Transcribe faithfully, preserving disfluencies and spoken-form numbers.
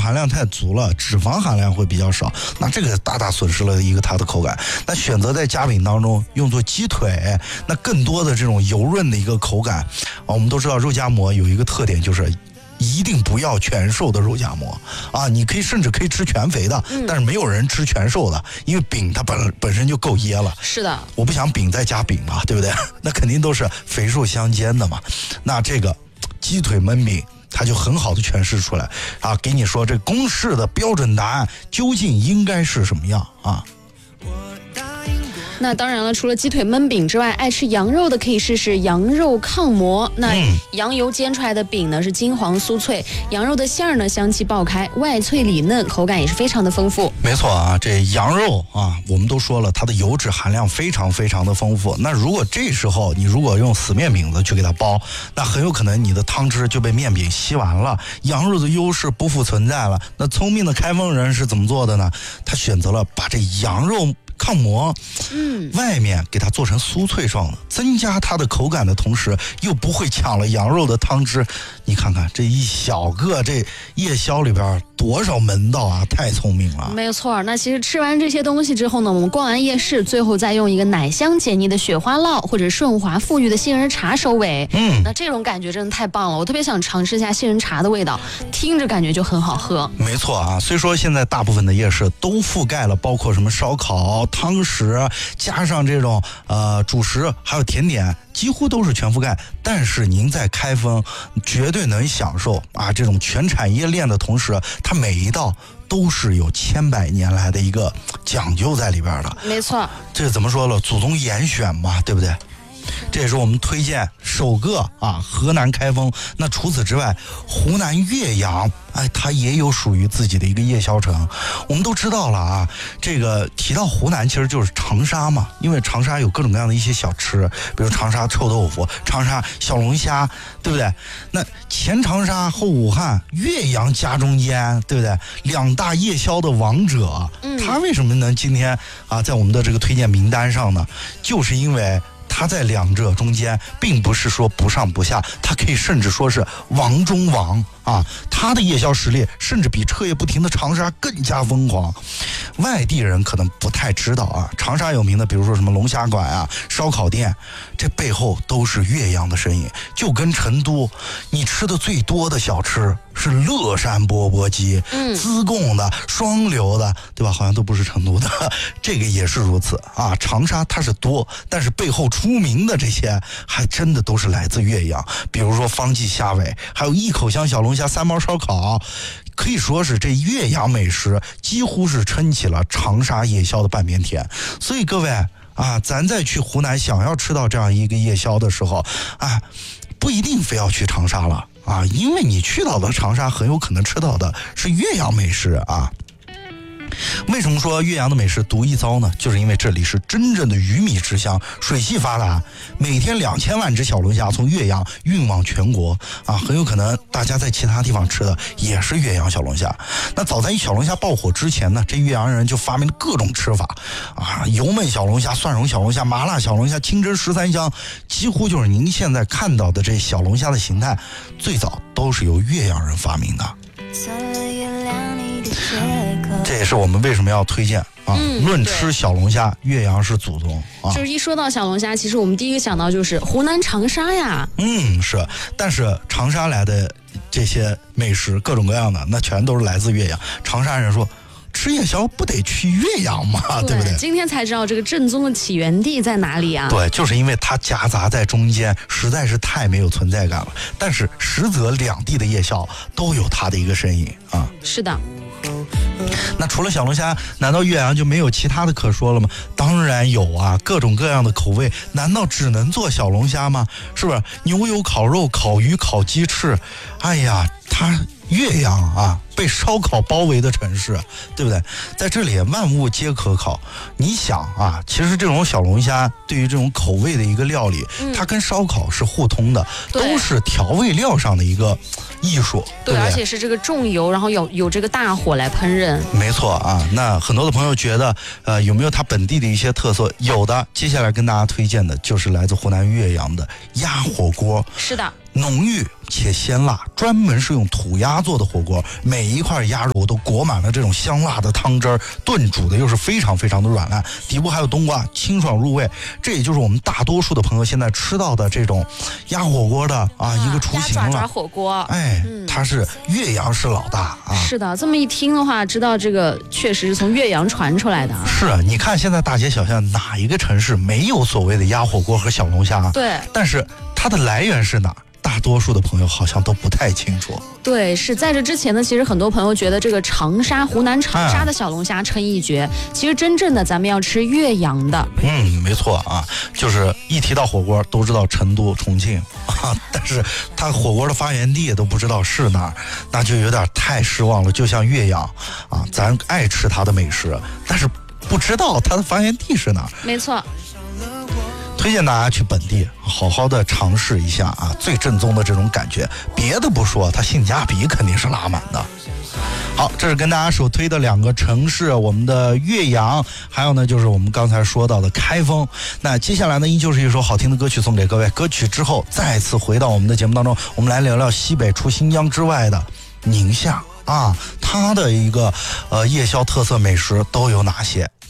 含量太足了，脂肪含量会比较少，那这个大大损失了一个它的口感。那选择在夹饼当中用作鸡腿，那更多的这种油润的一个口感啊。我们都知道肉夹馍有一个特点，就是一定不要全瘦的肉夹馍啊！你可以甚至可以吃全肥的，嗯、但是没有人吃全瘦的，因为饼它本本身就够噎了。 是的， 我不想饼再加饼嘛，对不对？那肯定都是肥瘦相间的嘛。那这个鸡腿焖饼，它就很好的诠释出来啊，给你说这公式的标准答案究竟应该是什么样啊？ 那当然了，除了鸡腿焖饼之外，爱吃羊肉的可以试试羊肉炕馍。那羊油煎出来的饼呢是金黄酥脆，羊肉的馅儿呢香气爆开，外脆里嫩，口感也是非常的丰富。 没错啊，这羊肉啊，我们都说了，它的油脂含量非常非常的丰富。那如果这时候你如果用死面饼子去给它包，那很有可能你的汤汁就被面饼吸完了，羊肉的优势不复存在了。那聪明的开封人是怎么做的呢？他选择了把这羊肉炕馍，嗯，外面给它做成酥脆状的，增加它的口感的同时，又不会抢了羊肉的汤汁。你看看这一小个这夜宵里边多少门道啊，太聪明了。 没有错。那其实吃完这些东西之后呢，我们逛完夜市，最后再用一个奶香解腻的雪花酪或者顺滑馥郁的杏仁茶收尾。嗯，那这种感觉真的太棒了，我特别想尝试一下杏仁茶的味道，听着感觉就很好喝。 没错啊，虽说现在大部分的夜市都覆盖了，包括什么烧烤、汤食，加上这种呃主食还有甜点，几乎都是全覆盖。但是您在开封绝对能享受啊这种全产业链的同时，它每一道都是有千百年来的一个讲究在里边的。 没错， 这怎么说了？祖宗严选嘛，对不对？这也是我们推荐首个啊河南开封。那除此之外，湖南岳阳，哎，它也有属于自己的一个夜宵城。我们都知道了啊，这个提到湖南其实就是长沙嘛，因为长沙有各种各样的一些小吃，比如长沙臭豆腐、长沙小龙虾，对不对？那前长沙后武汉，岳阳夹中间，对不对？两大夜宵的王者，嗯，他为什么能今天啊在我们的这个推荐名单上呢？就是因为他在两者中间，并不是说不上不下，他可以甚至说是王中王啊！他的夜宵实力甚至比彻夜不停的长沙更加疯狂。外地人可能不太知道啊，长沙有名的，比如说什么龙虾馆啊、烧烤店，这背后都是岳阳的身影。就跟成都，你吃的最多的小吃是乐山钵钵鸡，嗯，自贡的、双流的，对吧？好像都不是成都的，这个也是如此啊。长沙它是多，但是背后出名的这些还真的都是来自岳阳，比如说方记虾尾，还有一口香小龙虾、三毛烧烤，可以说是这岳阳美食几乎是撑起了长沙夜宵的半边天。所以各位啊，咱再去湖南想要吃到这样一个夜宵的时候啊，不一定非要去长沙了啊，因为你去到的长沙很有可能吃到的是岳阳美食啊。为什么说岳阳的美食独一遭呢？就是因为这里是真正的鱼米之乡，水系发达，每天两千万只小龙虾从岳阳运往全国啊，很有可能大家在其他地方吃的也是岳阳小龙虾。那早在小龙虾爆火之前呢，这岳阳人就发明了各种吃法啊，油焖小龙虾、蒜蓉小龙虾、麻辣小龙虾、清蒸十三香，几乎就是您现在看到的这小龙虾的形态，最早都是由岳阳人发明的。这也是我们为什么要推荐啊！嗯、论吃小龙虾，岳阳是祖宗啊！ 就是一说到小龙虾，其实我们第一个想到就是湖南长沙呀。 嗯，是，但是长沙来的这些美食，各种各样的，那全都是来自岳阳。长沙人说，吃夜宵不得去岳阳嘛， 对, 对不对？ 今天才知道这个正宗的起源地在哪里啊？ 对，就是因为它夹杂在中间，实在是太没有存在感了。但是实则两地的夜宵都有它的一个身影啊。 是的。 那除了小龙虾，难道岳阳就没有其他的可说了吗？当然有啊，各种各样的口味，难道只能做小龙虾吗？是不是？牛油烤肉、烤鱼、烤鸡翅，哎呀，它岳阳啊，被烧烤包围的城市，对不对？在这里万物皆可烤。你想啊，其实这种小龙虾对于这种口味的一个料理，嗯、它跟烧烤是互通的，都是调味料上的一个艺术，对, 对, 对， 而且是这个重油，然后有有这个大火来烹饪。 没错啊，那很多的朋友觉得，呃，有没有它本地的一些特色？有的，接下来跟大家推荐的就是来自湖南岳阳的鸭火锅。 是的。 浓郁且鲜辣，专门是用土鸭做的火锅，每一块鸭肉都裹满了这种香辣的汤汁儿，炖煮的又是非常非常的软烂，底部还有冬瓜，清爽入味。这也就是我们大多数的朋友现在吃到的这种鸭火锅的啊、啊一个雏形了。 鸭爪爪火锅， 哎，嗯、它是岳阳市老大啊。 是的，这么一听的话，知道这个确实是从岳阳传出来的。 是啊，你看现在大街小巷哪一个城市没有所谓的鸭火锅和小龙虾？ 对， 但是它的来源是哪儿？大多数的朋友好像都不太清楚。 对，是在这之前呢，其实很多朋友觉得这个长沙湖南长沙的小龙虾称一绝，嗯、其实真正的咱们要吃岳阳的。 嗯，没错啊，就是一提到火锅都知道成都、重庆啊，但是它火锅的发源地都不知道是哪儿，那就有点太失望了。就像岳阳啊，咱爱吃它的美食，但是不知道它的发源地是哪儿。 没错。 推荐大家去本地好好的尝试一下啊，最正宗的这种感觉。别的不说，它性价比肯定是拉满的。好，这是跟大家首推的两个城市，我们的岳阳，还有呢就是我们刚才说到的开封。那接下来呢，依旧是一首好听的歌曲送给各位。歌曲之后再次回到我们的节目当中，我们来聊聊西北除新疆之外的宁夏啊，它的一个呃夜宵特色美食都有哪些？